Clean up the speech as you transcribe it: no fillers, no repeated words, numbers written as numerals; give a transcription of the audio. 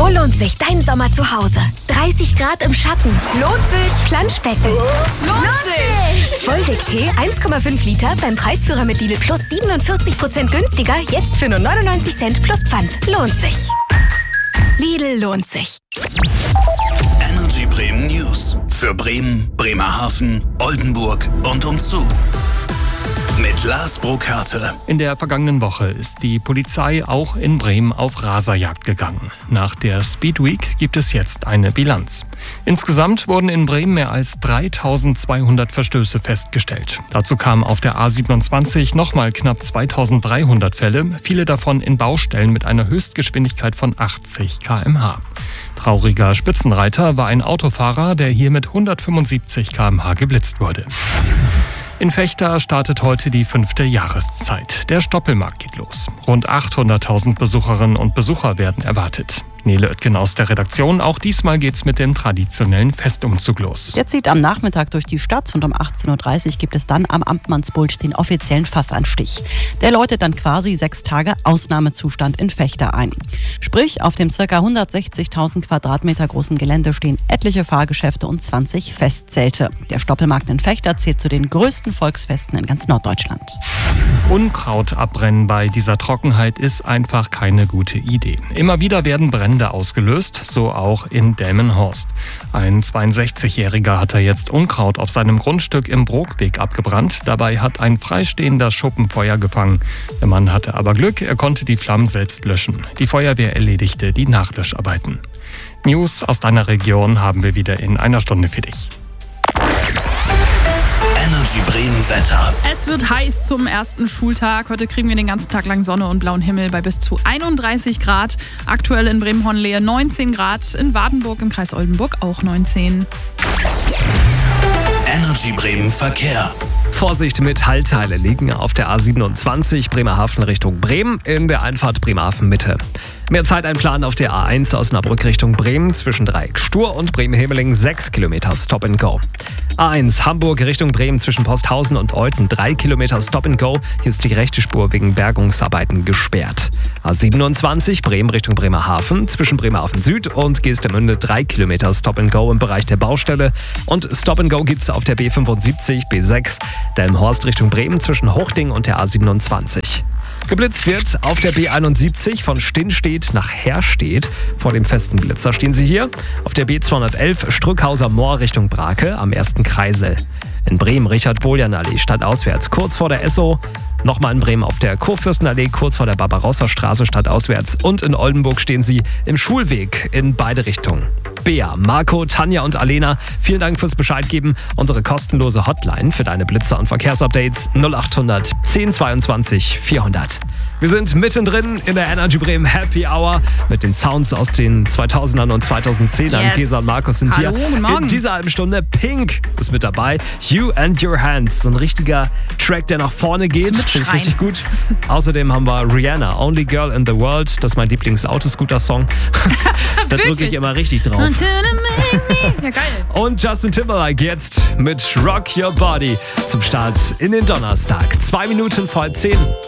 Wo lohnt sich dein Sommer zu Hause? 30 Grad im Schatten. Lohnt sich. Planschbecken. Lohnt sich. Volvic-Tee 1,5 Liter beim Preisführer mit Lidl Plus 47% günstiger. Jetzt für nur 99 Cent plus Pfand. Lohnt sich. Lidl lohnt sich. Energy Bremen News. Für Bremen, Bremerhaven, Oldenburg und umzu. Mit Lars Burkhardt. In der vergangenen Woche ist die Polizei auch in Bremen auf Raserjagd gegangen. Nach der Speed Week gibt es jetzt eine Bilanz. Insgesamt wurden in Bremen mehr als 3200 Verstöße festgestellt. Dazu kamen auf der A27 nochmal knapp 2300 Fälle, viele davon in Baustellen mit einer Höchstgeschwindigkeit von 80 km/h. Trauriger Spitzenreiter war ein Autofahrer, der hier mit 175 km/h geblitzt wurde. In Vechta startet heute die 5. Jahreszeit. Der Stoppelmarkt geht los. Rund 800.000 Besucherinnen und Besucher werden erwartet. Nele Oetken aus der Redaktion. Auch diesmal geht's mit dem traditionellen Festumzug los. Der zieht am Nachmittag durch die Stadt und um 18.30 Uhr gibt es dann am Amtmannsbulch den offiziellen Fassanstich. Der läutet dann quasi 6 Tage Ausnahmezustand in Vechta ein. Sprich, auf dem ca. 160.000 Quadratmeter großen Gelände stehen etliche Fahrgeschäfte und 20 Festzelte. Der Stoppelmarkt in Vechta zählt zu den größten Volksfesten in ganz Norddeutschland. Unkraut abbrennen bei dieser Trockenheit ist einfach keine gute Idee. Immer wieder werden Brände ausgelöst, so auch in Delmenhorst. Ein 62-Jähriger hat da jetzt Unkraut auf seinem Grundstück im Brookweg abgebrannt. Dabei hat ein freistehender Schuppen Feuer gefangen. Der Mann hatte aber Glück, er konnte die Flammen selbst löschen. Die Feuerwehr erledigte die Nachlöscharbeiten. News aus deiner Region haben wir wieder in einer Stunde für dich. Energy Bremen Wetter. Es wird heiß zum ersten Schultag. Heute kriegen wir den ganzen Tag lang Sonne und blauen Himmel bei bis zu 31 Grad. Aktuell in Bremen-Hornlehe 19 Grad. In Wardenburg im Kreis Oldenburg auch 19. Energy Bremen Verkehr. Vorsicht mit Haltteile liegen auf der A27 Bremerhaven Richtung Bremen in der Einfahrt Bremerhaven Mitte. Mehr Zeit einplanen auf der A1 Osnabrück Richtung Bremen zwischen Dreieck Stur und Bremen-Hemeling 6 Kilometer Stop and Go. A1 Hamburg Richtung Bremen zwischen Posthausen und Euthen 3 Kilometer Stop and Go. Hier ist die rechte Spur wegen Bergungsarbeiten gesperrt. A27 Bremen Richtung Bremerhaven zwischen Bremerhaven Süd und Geestemünde 3 Kilometer Stop and Go im Bereich der Baustelle. Und Stop and Go gibt's auf der B75, B6 Delmenhorst Richtung Bremen zwischen Hochding und der A27. Geblitzt wird auf der B71 von Stinnstedt nach Herstedt. Vor dem festen Blitzer stehen Sie hier. Auf der B211 Strückhauser Moor Richtung Brake am 1. Kreisel. In Bremen Richard-Wohljan-Allee stadtauswärts kurz vor der Esso. Nochmal in Bremen auf der Kurfürstenallee kurz vor der Barbarossa-Straße stadtauswärts. Und in Oldenburg stehen Sie im Schulweg in beide Richtungen. Bea, Marco, Tanja und Alena, vielen Dank fürs Bescheid geben. Unsere kostenlose Hotline für deine Blitzer- und Verkehrsupdates 0800 1022 400. Wir sind mittendrin in der Energy Bremen Happy Hour mit den Sounds aus den 2000ern und 2010ern. Yes. Gesa und Markus sind Hallo, hier. guten Morgen. In dieser halben Stunde Pink ist mit dabei. You and Your Hands. So ein richtiger Track, der nach vorne geht. Finde ich richtig gut. Außerdem haben wir Rihanna, Only Girl in the World. Das ist mein Lieblings-Autoscooter-Song. Da drücke ich immer richtig drauf. Ja, geil. Und Justin Timberlake jetzt mit Rock Your Body zum Start in den Donnerstag. 2 Minuten vor 10.